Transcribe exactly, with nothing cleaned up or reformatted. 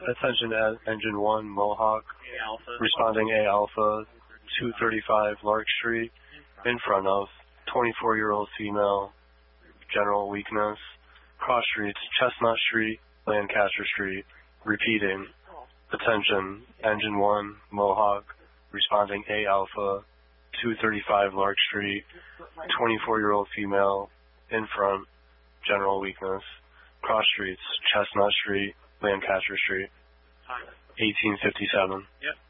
Attention at Engine one, Mohawk. Responding A Alpha, two thirty-five Lark Street, in front of twenty-four-year-old female, general weakness. Cross streets, Chestnut Street, Lancaster Street. Repeating. Attention, Engine one, Mohawk. Responding A Alpha, two thirty-five Lark Street, twenty-four-year-old female, in front, general weakness. Cross streets, Chestnut Street, Lancaster Street. eighteen fifty-seven. Yep.